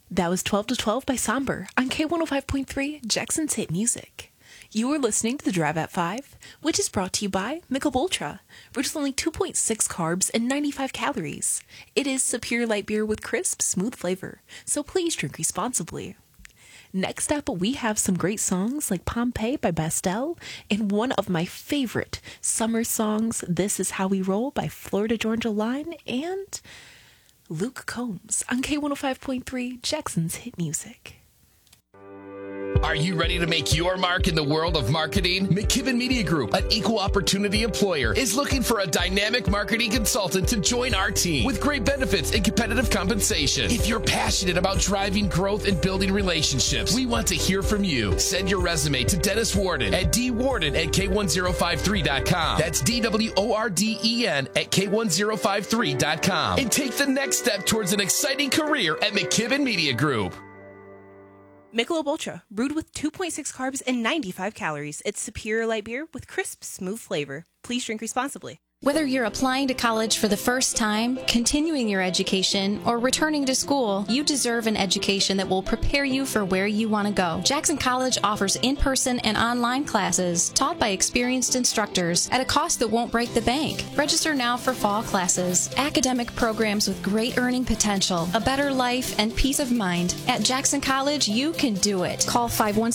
That was 12 to 12 by Somber on K105.3 Jackson's Hit Music. You are listening to The Drive at 5, which is brought to you by Michelob Ultra, which is only 2.6 carbs and 95 calories. It is superior light beer with crisp, smooth flavor, so please drink responsibly. Next up, we have some great songs like Pompeii by Bastille and one of my favorite summer songs, This Is How We Roll by Florida Georgia Line, and Luke Combs on K105.3 Jackson's Hit Music. Are you ready to make your mark in the world of marketing? McKibben Media Group, an equal opportunity employer, is looking for a dynamic marketing consultant to join our team with great benefits and competitive compensation. If you're passionate about driving growth and building relationships, we want to hear from you. Send your resume to Dennis Warden at dwarden@k1053.com. That's DWORDEN at k1053.com. And take the next step towards an exciting career at McKibben Media Group. Michelob Ultra, brewed with 2.6 carbs and 95 calories. It's superior light beer with crisp, smooth flavor. Please drink responsibly. Whether you're applying to college for the first time, continuing your education, or returning to school, you deserve an education that will prepare you for where you want to go. Jackson College offers in-person and online classes taught by experienced instructors at a cost that won't break the bank. Register now for fall classes, academic programs with great earning potential, a better life, and peace of mind. At Jackson College, you can do it. Call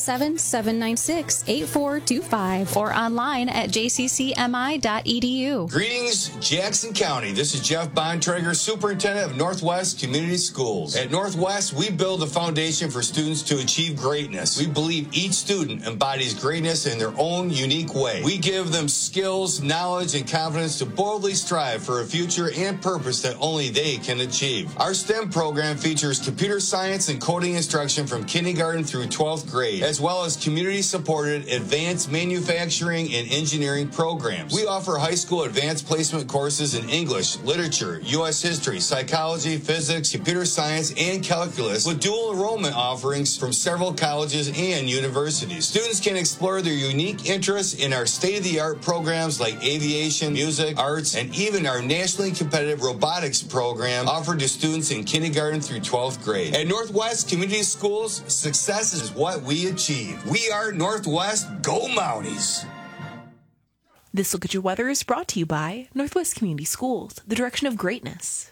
517-796-8425 or online at jccmi.edu. Greetings, Jackson County. This is Jeff Bontrager, Superintendent of Northwest Community Schools. At Northwest, we build a foundation for students to achieve greatness. We believe each student embodies greatness in their own unique way. We give them skills, knowledge, and confidence to boldly strive for a future and purpose that only they can achieve. Our STEM program features computer science and coding instruction from kindergarten through 12th grade, as well as community-supported advanced manufacturing and engineering programs. We offer high school advanced placement courses in English, literature, U.S. history, psychology, physics, computer science, and calculus with dual enrollment offerings from several colleges and universities. Students can explore their unique interests in our state-of-the-art programs like aviation, music, arts, and even our nationally competitive robotics program offered to students in kindergarten through 12th grade. At Northwest Community Schools, success is what we achieve. We are Northwest. Go Mounties! This Look at Your Weather is brought to you by Northwest Community Schools, the direction of greatness.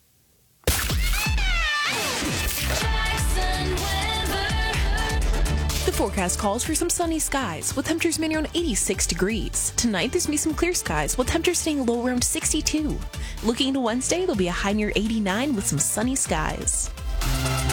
The forecast calls for some sunny skies with temperatures mainly around 86 degrees. Tonight, there's going to be some clear skies with temperatures staying low around 62. Looking into Wednesday, there'll be a high near 89 with some sunny skies.